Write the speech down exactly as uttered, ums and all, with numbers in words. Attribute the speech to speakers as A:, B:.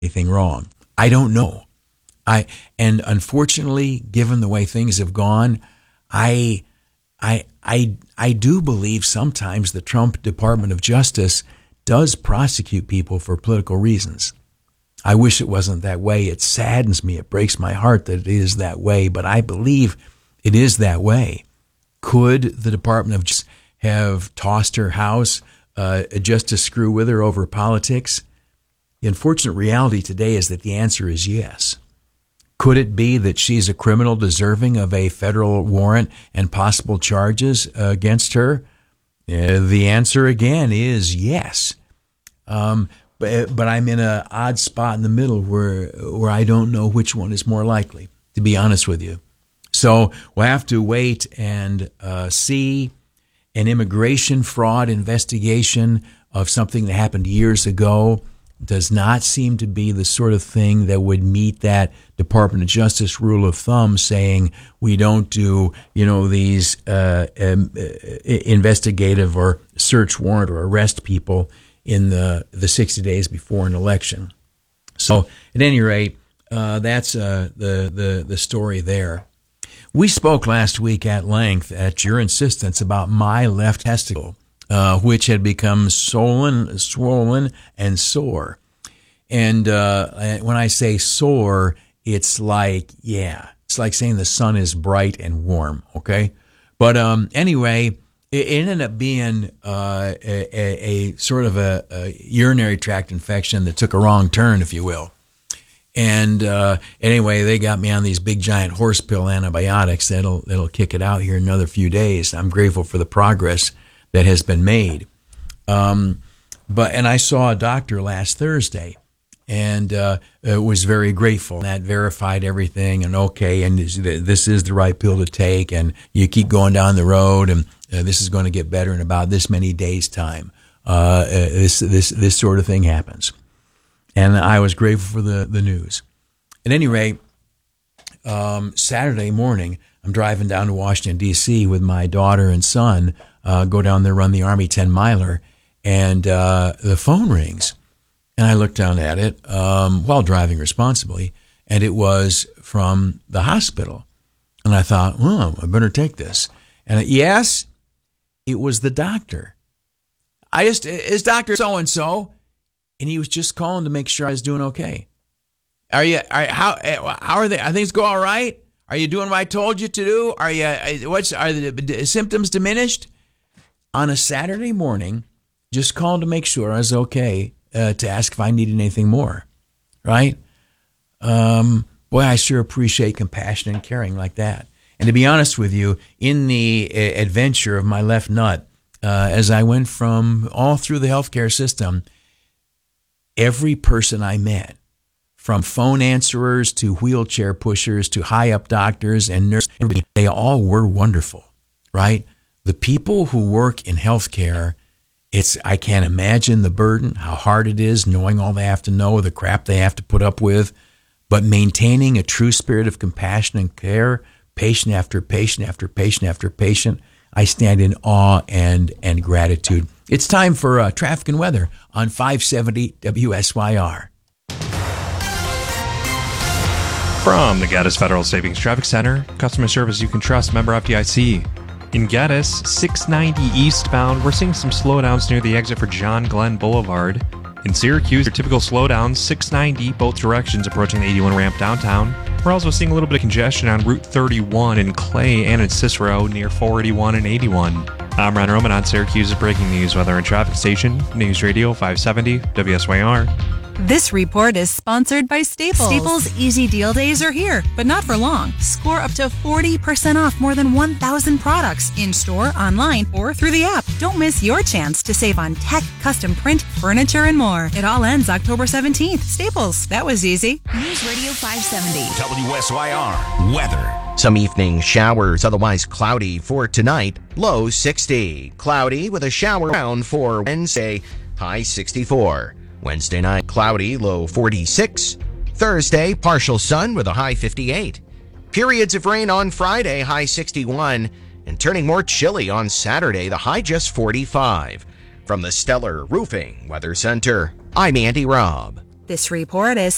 A: anything wrong. I don't know. I and unfortunately, given the way things have gone, I I I I do believe sometimes the Trump Department of Justice does prosecute people for political reasons. I wish it wasn't that way. It saddens me. It breaks my heart that it is that way, but I believe it is that way. Could the Department of Justice have tossed her house uh, just to screw with her over politics? The unfortunate reality today is that the answer is yes. Could it be that she's a criminal deserving of a federal warrant and possible charges uh, against her? Uh, the answer again is yes. Um, but but I'm in an odd spot in the middle where where I don't know which one is more likely, to be honest with you. So we'll have to wait and uh, see. An immigration fraud investigation of something that happened years ago does not seem to be the sort of thing that would meet that Department of Justice rule of thumb saying we don't do, you know, these uh, um, uh, investigative or search warrant or arrest people in the, the sixty days before an election. So at any rate, uh, that's uh, the, the, the story there. We spoke last week at length at your insistence about my left testicle, uh, which had become swollen, swollen and sore. And uh, when I say sore, it's like, yeah, it's like saying the sun is bright and warm, okay? But um, anyway, it ended up being uh, a, a, a sort of a, a urinary tract infection that took a wrong turn, if you will. And uh, anyway, they got me on these big giant horse pill antibiotics that'll that'll kick it out here in another few days. I'm grateful for the progress that has been made. Um, but and I saw a doctor last Thursday, and uh, was very grateful. That verified everything, and okay, and this is the right pill to take, and you keep going down the road, and uh, this is going to get better in about this many days' time. Uh, this this this sort of thing happens. And I was grateful for the, the news. At any rate, um, Saturday morning, I'm driving down to Washington, D C with my daughter and son, uh, go down there, run the Army ten-miler, and uh, the phone rings. And I looked down at it um, while driving responsibly, and it was from the hospital. And I thought, oh, I better take this. And yes, it was the doctor. I just, is Doctor so-and-so? And he was just calling to make sure I was doing okay. Are you? Are, how? How are they? Are things go all right? Are you doing what I told you to do? Are you? What's? Are the symptoms diminished? On a Saturday morning, just called to make sure I was okay. Uh, to ask if I needed anything more, right? Um, boy, I sure appreciate compassion and caring like that. And to be honest with you, in the uh, adventure of my left nut, uh, as I went from all through the healthcare system. Every person I met, from phone answerers to wheelchair pushers to high-up doctors and nurses, they all were wonderful, right? The people who work in healthcare, it's I can't imagine the burden, how hard it is, knowing all they have to know, the crap they have to put up with, but maintaining a true spirit of compassion and care, patient after patient after patient after patient, I stand in awe and, and gratitude. It's time for uh, traffic and weather on five seventy W S Y R.
B: From the Gaddis Federal Savings Traffic Center, customer service you can trust, member F D I C. In Gaddis, six ninety eastbound, we're seeing some slowdowns near the exit for John Glenn Boulevard. In Syracuse, your typical slowdowns, six ninety, both directions approaching the eighty-one ramp downtown. We're also seeing a little bit of congestion on Route thirty-one in Clay and in Cicero near four eighty-one and eighty-one. I'm Ron Roman on Syracuse's Breaking News Weather and Traffic Station, News Radio five seventy W S Y R.
C: This report is sponsored by Staples. Staples Easy Deal Days are here, but not for long. Score up to forty percent off more than one thousand products in-store, online, or through the app. Don't miss your chance to save on tech, custom print, furniture, and more. It all ends October seventeenth. Staples. That was easy.
D: News Radio five seventy. W S Y R. Weather.
E: Some evening showers, otherwise cloudy for tonight. Low sixty. Cloudy with a shower around for Wednesday. High sixty-four. Wednesday night, cloudy, low forty-six. Thursday, partial sun with a high fifty-eight. Periods of rain on Friday, high sixty-one. And turning more chilly on Saturday, the high just forty-five. From the Stellar Roofing Weather Center, I'm Andy Robb.
C: This report is